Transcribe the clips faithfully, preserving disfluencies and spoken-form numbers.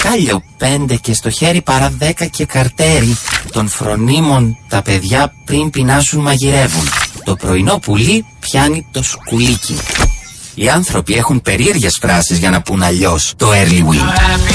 Κάλιο πέντε και στο χέρι παρά δέκα και καρτέρι. Των φρονίμων τα παιδιά πριν πεινάσουν μαγειρεύουν. Το πρωινό πουλί πιάνει το σκουλίκι. Οι άνθρωποι έχουν περίεργες φράσεις για να πούν αλλιώς το early win.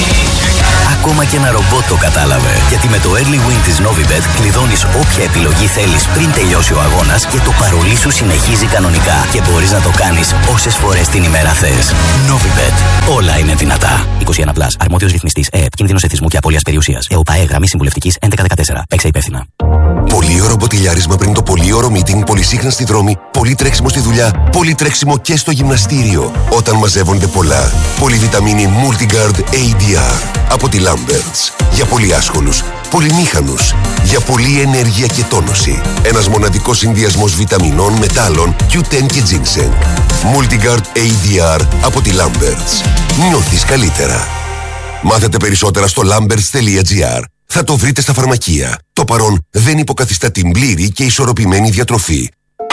Ακόμα και ένα ρομπότ το κατάλαβε. Γιατί με το early win της Novibet κλειδώνεις όποια επιλογή θέλεις πριν τελειώσει ο αγώνας και το παρολί σου συνεχίζει κανονικά. Και μπορείς να το κάνεις όσες φορές την ημέρα θες. Novibet. Όλα είναι δυνατά. είκοσι ένα συν, αρμόδιος ρυθμιστής ΕΕΠ, κίνδυνος εθισμού και απώλειας περιουσίας. ΕΟΠΑΕ, γραμμή συμβουλευτικής έντεκα δεκατέσσερα. Παίξε υπεύθυνα. Πολύωρο μποτιλιάρισμα πριν το πολύωρο meeting, πολυσύχνα στη δρόμη, πολύ τρέξιμο στη δουλειά, πολύ τρέξιμο και στο γυμναστήριο. Όταν μαζεύονται πολλά. Πολυβιταμίνη Multigard έι ντι αρ από τη Lamberts. Για πολύ άσχολους, πολυμήχανους, για πολλή ενέργεια και τόνωση. Ένας μοναδικός συνδυασμός βιταμινών, μετάλλων, κιου τεν και ginseng. Multigard έι ντι αρ από τη Lamberts. Νιώθεις καλύτερα. Μάθετε περισσότερα στο lamberts τελεία τζι άρ. Θα το βρείτε στα φαρμακεία. Το παρόν δεν υποκαθιστά την πλήρη και ισορροπημένη διατροφή.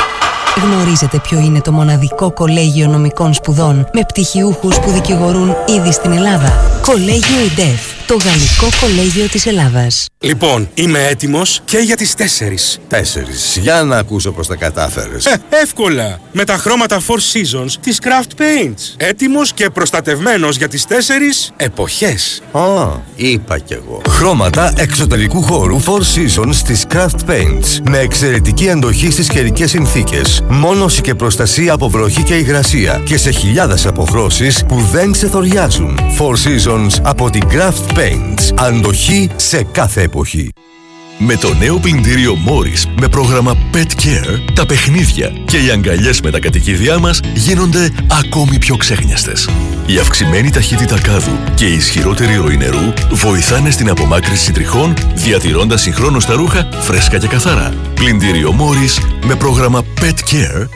Γνωρίζετε ποιο είναι το μοναδικό κολέγιο νομικών σπουδών με πτυχιούχους που δικηγορούν ήδη στην Ελλάδα? Κολέγιο ΙΝΤΕΦ, το γαλλικό κολέγιο της Ελλάδας. Λοιπόν, είμαι έτοιμος και για τις τέσσερις. Τέσσερις. Για να ακούσω πως τα κατάφερες. Ε, εύκολα. Με τα χρώματα Four Seasons της Craft Paints. Έτοιμος και προστατευμένος για τις τέσσερις εποχές. Α, είπα κι εγώ. Χρώματα εξωτερικού χώρου Four Seasons της Craft Paints. Με εξαιρετική αντοχή στις καιρικές συνθήκες. Μόνωση και προστασία από βροχή και υγρασία. Και σε χιλιάδες αποχρώσεις που δεν ξεθοριάζουν. Four Seasons από την Craft Paints. Αντοχή σε κάθε εποχή. Με το νέο πλυντήριο Morris με πρόγραμμα Pet Care, τα παιχνίδια και οι αγκαλιές με τα κατοικίδια μας γίνονται ακόμη πιο ξέχνιαστες. Η αυξημένη ταχύτητα κάδου και η ισχυρότερη ροή νερού βοηθάνε στην απομάκρυνση τριχών, διατηρώντας συγχρόνως τα ρούχα φρέσκα και καθαρά. Πλυντήριο Morris με πρόγραμμα Pet Care.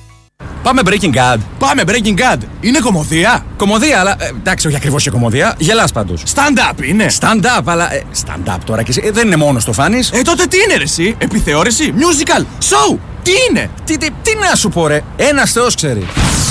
Πάμε Breaking Bad. Πάμε Breaking Bad. Είναι κομμωδία. Κομμωδία, αλλά ε, εντάξει, όχι ακριβώς και κομμωδία. Γελάς πάντως. Stand-up είναι. Stand-up, αλλά. Ε, stand-up τώρα και εσύ. Ε, δεν είναι μόνο το φάνης. Ε, τότε τι είναι ρε εσύ? Επιθεώρηση, musical, show. Τι είναι? Τι, τι, τι να σου πω ρε. Ένας Θεός ξέρει.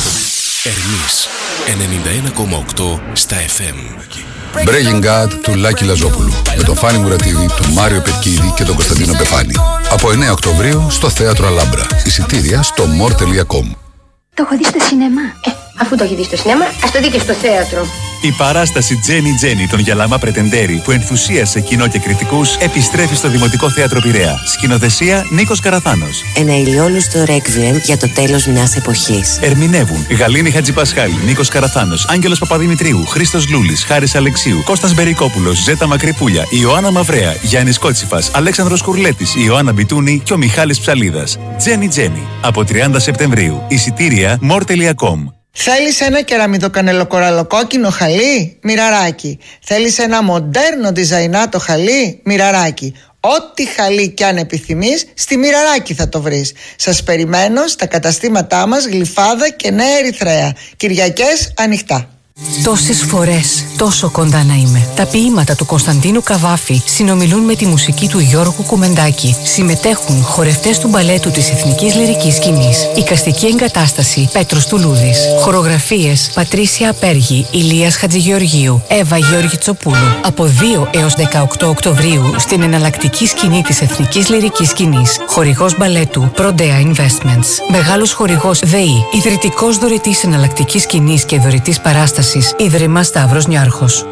Ερμής ενενήντα ένα κόμμα οκτώ στα εφ εμ. Breaking Bad του Λάκη Λαζόπουλου. Με τον Φάνη Μουρατίδη, τον Μάριο Πετκίδη και τον Κωνσταντίνο Πεφάνη. Από εννέα Οκτωβρίου στο Θέατρο Αλάμπρα. Εισιτήρια στο more τελεία com. Το έχω δει στο σινεμά. Ε, αφού το έχει δει στο σινεμά, ας το δει και στο θέατρο. Η παράσταση Τζένι Τζένι των Γιαλαμά Πρετεντέρη που ενθουσίασε κοινό και κριτικούς επιστρέφει στο Δημοτικό Θέατρο Πειραιά. Σκηνοθεσία Νίκος Καραθάνος. Ένα ηλιόλουστο ρέκβιεμ για το τέλος μιας εποχής. Ερμηνεύουν Γαλήνη Χατζηπασχάλη, Νίκος Καραθάνος, Άγγελος Παπαδημητρίου, Χρήστος Λούλης, Χάρης Αλεξίου, Κώστας Μπερικόπουλος, Ζέτα Μακρυπούλια, Ιωάννα Μαυρέα, Γιάννης Κότσιφας, Αλέξανδρος Κουρλέτης, Ιωάννα Μπιτούνη και ο Μιχάλης Ψαλίδας. Τζένι Τζένι από τριάντα Σεπτεμβρίου. Εισιτήρια more τελεία com. Θέλεις ένα κεραμιδοκανελοκοραλοκόκκινο χαλί? Μοιραράκι. Θέλεις ένα μοντέρνο διζαϊνάτο χαλί? Μοιραράκι. Ό,τι χαλί κι αν επιθυμείς, στη Μοιραράκι θα το βρεις. Σας περιμένω στα καταστήματά μας Γλυφάδα και Νέα Ερυθρέα. Κυριακές ανοιχτά. Τόσες φορές, τόσο κοντά να είμαι. Τα ποίηματα του Κωνσταντίνου Καβάφη συνομιλούν με τη μουσική του Γιώργου Κουμεντάκη. Συμμετέχουν χορευτές του μπαλέτου της Εθνικής Λυρικής Σκηνής. Οικαστική εγκατάσταση Πέτρος Τουλούδης. Χορογραφίες Πατρίσια Απέργη, Ηλίας Χατζηγεωργίου, Εύα Γεωργιτσοπούλου. Από δύο έως δεκαοκτώ Οκτωβρίου στην εναλλακτική σκηνή της Εθνικής Λυρικής Σκηνής. Χορηγός μπαλέτου Prodea Investments. Μεγάλος χορηγός ΔΕΗ. Ιδρυτικός δωρητής εναλλακτικής σκηνής και δωρητής παράστασης. Ίδρυμα Σταύρος Νιάρχος.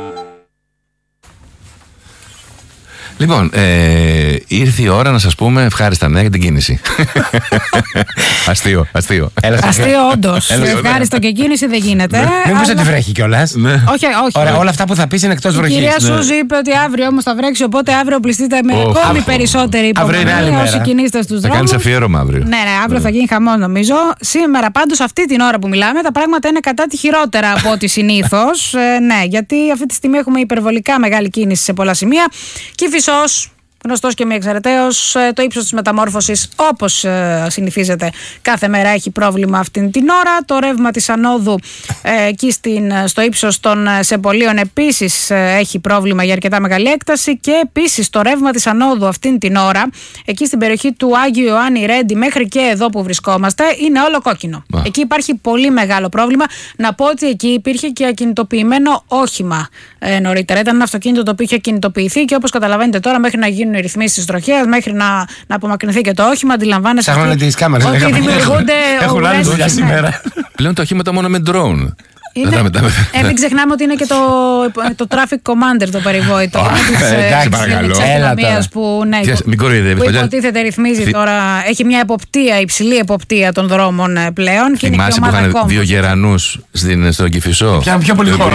Λοιπόν, ε, ήρθε η ώρα να σας πούμε ευχάριστα νέα για την κίνηση. Αστείο, αστείο. Αστείο, όντως. Ευχάριστο και κίνηση δεν γίνεται. Μήπως ότι βρέχει κιόλας? Όχι, όχι. Ωραία, όλα αυτά που θα πεις είναι εκτός βροχής. Η κυρία Σούζη είπε ότι αύριο όμως θα βρέξει, οπότε αύριο πληστείτε με ακόμη περισσότερη υπομονή όσοι κινείστε στους δρόμους. Θα κάνεις αφιέρωμα αύριο. Ναι, ναι, αύριο θα γίνει χαμός νομίζω. Σήμερα πάντως αυτή την ώρα που μιλάμε τα πράγματα είναι κατά τη χειρότερα από ό,τι συνήθως. Ναι, γιατί αυτή τη στιγμή έχουμε υπερβολικά μεγάλη κίνηση σε πολλά σημεία. Κύφισσος, γνωστός και μη εξαιρεταίος. Το ύψος της μεταμόρφωσης, όπως συνηθίζεται κάθε μέρα, έχει πρόβλημα αυτήν την ώρα. Το ρεύμα της ανόδου ε, εκεί στην, στο ύψος των Σεπολίων επίσης ε, έχει πρόβλημα για αρκετά μεγάλη έκταση. Και επίσης το ρεύμα της ανόδου αυτήν την ώρα, εκεί στην περιοχή του Άγιου Ιωάννη Ρέντι μέχρι και εδώ που βρισκόμαστε, είναι όλο κόκκινο. Α. Εκεί υπάρχει πολύ μεγάλο πρόβλημα. Να πω ότι εκεί υπήρχε και ακινητοποιημένο όχημα ε, νωρίτερα. Ήταν ένα αυτοκίνητο το οποίο είχε κινητοποιηθεί και όπως καταλαβαίνετε τώρα, μέχρι να γίνουν οι ρυθμίσεις της τροχέας, μέχρι να, να απομακρυνθεί και το όχημα, αντιλαμβάνεσαι ότι δημιουργούνται ουρές. Δουλειά σήμερα. Πλέον τα οχήματα μόνο με drone. Είναι, ε, μην ξεχνάμε ότι είναι και το, το traffic commander το περιβόητο. Εντάξει, παρακαλώ. Που, ναι, μην κοροϊδεύεις. Που υποτίθεται ρυθμίζει τώρα. Έχει μια εποπτεία, υψηλή εποπτεία των δρόμων πλέον. Θυμάσαι που είχαν δύο γερανούς στον Κηφισό. Πιάνουν πιο πολύ χώρο.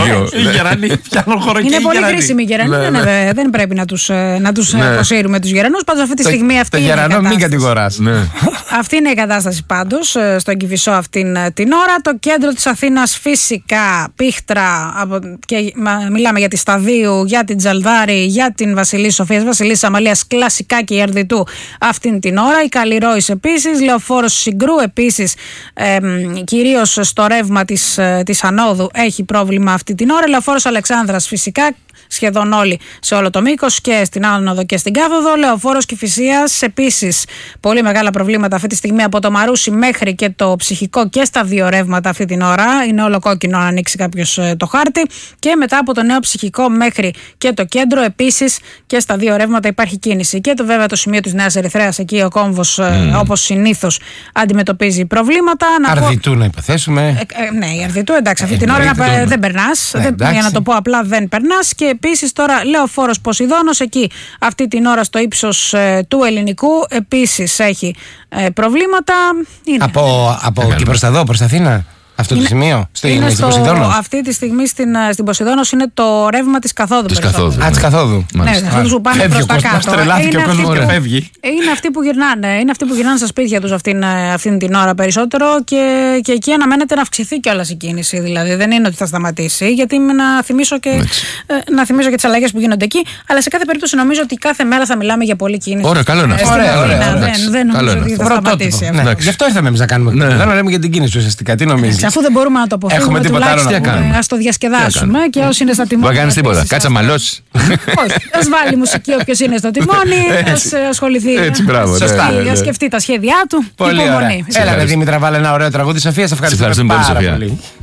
Είναι πολύ χρήσιμοι οι γερανοί. Δεν πρέπει να τους αποσύρουμε τους γερανούς. Πάντως αυτή τη στιγμή αυτή είναι η κατάσταση. Μην κατηγοράς. Αυτή είναι η κατάσταση πάντως στον Κηφισό αυτήν την ώρα. Το κέντρο της Αθήνας φυσικά. Πίχτρα, και μιλάμε για τη Σταδίου, για την Τζαλδάρη, για την Βασιλής Σοφίας, Βασιλής Αμαλίας, κλασικά και η Αρδιτού αυτήν την ώρα. Η Καλλιρόης επίσης, Λεωφόρος Συγκρού επίσης, ε, κυρίως στο ρεύμα της, της ανόδου έχει πρόβλημα αυτή την ώρα. Λεωφόρος Αλεξάνδρας φυσικά. Σχεδόν όλοι σε όλο το μήκος και στην άνοδο και στην κάθοδο. Λεωφόρος Κηφισίας επίσης πολύ μεγάλα προβλήματα αυτή τη στιγμή από το Μαρούσι μέχρι και το Ψυχικό και στα δύο ρεύματα αυτή την ώρα. Είναι όλο κόκκινο αν ανοίξει κάποιος το χάρτη. Και μετά από το Νέο Ψυχικό μέχρι και το κέντρο επίσης και στα δύο ρεύματα υπάρχει κίνηση. Και το βέβαια το σημείο της Νέας Ερυθρέας, εκεί ο κόμβος mm. όπως συνήθως αντιμετωπίζει προβλήματα. Αρδιτού να υποθέσουμε. Ε, ε, ναι, η Αρδιτού εντάξει, αυτή ε, την ώρα να, δεν περνάς. Ε, για να το πω απλά, δεν περνάς. Και επίσης τώρα Λεωφόρος Ποσειδώνος, εκεί αυτή την ώρα στο ύψος ε, του Ελληνικού επίσης έχει ε, προβλήματα. Είναι. Από, από εκεί προς τα δω, προς τα Αθήνα. Αυτό είναι, το σημείο, στο, είναι στην Ποσειδώνος. Αυτή τη στιγμή στην, στην Ποσειδώνος είναι το ρεύμα της καθόδου. Της καθόδου. Α, της καθόδου. Ναι, αυτούς που πάνε προς τα κάτω. Τρελάθηκε ο κόσμος και φεύγει. Είναι αυτοί που γυρνάνε. Είναι αυτοί που γυρνάνε στα σπίτια τους αυτήν, αυτήν την ώρα περισσότερο και, και εκεί αναμένεται να αυξηθεί κιόλας η κίνηση. Δηλαδή δεν είναι ότι θα σταματήσει, γιατί να θυμίσω και, ε, να θυμίσω και τις αλλαγές που γίνονται εκεί. Αλλά σε κάθε περίπτωση νομίζω ότι κάθε μέρα θα μιλάμε για πολλή κίνηση. Ωραία, καλό είναι αυτό. Δεν νομίζω ότι θα σταματήσει. Γι' αυτό ήρθαμε εμείς να κάνουμε. Δεν λέμε για την κίνηση ουσιαστικά. Τι νομίζεις? Αφού δεν μπορούμε να το αποφύγουμε, τουλάχιστον ας το διασκεδάσουμε και όσοι είναι στα τιμόνια. Δεν κάνεις τίποτα, κάτσε μαλώσεις. Όχι, ας βάλει μουσική όποιος είναι στο τιμόνι, ας ασχοληθεί. Έτσι, μπράβο. Σωστά. Ας σκεφτεί τα σχέδιά του. Πολύ ωραία. Έλα, Δήμητρα, βάλε ένα ωραίο τραγούδι. Σοφία, σε ευχαριστούμε πάρα πολύ.